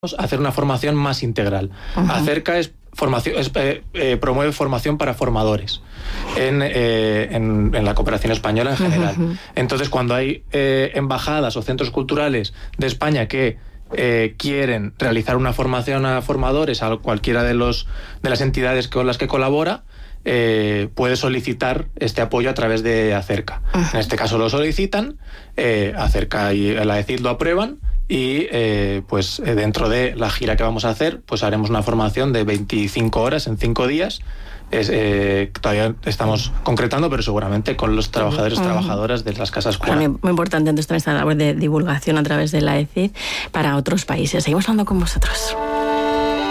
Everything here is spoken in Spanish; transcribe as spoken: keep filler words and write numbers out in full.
hacer una formación más integral. Uh-huh. Acerca es formación, es, eh, eh, promueve formación para formadores en, eh, en, en la cooperación española en general. Uh-huh. Entonces, cuando hay eh, embajadas o centros culturales de España que eh, quieren realizar una formación a formadores a cualquiera de los de las entidades con las que colabora, Eh, puede solicitar este apoyo a través de Acerca. Uh-huh. En este caso lo solicitan, eh, Acerca y la E C I D lo aprueban y eh, pues eh, dentro de la gira que vamos a hacer, pues haremos una formación de veinticinco horas en cinco días. Es, eh, todavía estamos concretando, pero seguramente con los trabajadores y uh-huh. trabajadoras de las casas cura. Muy, muy importante entonces esta labor de divulgación a través de la E C I D para otros países. Seguimos hablando con vosotros.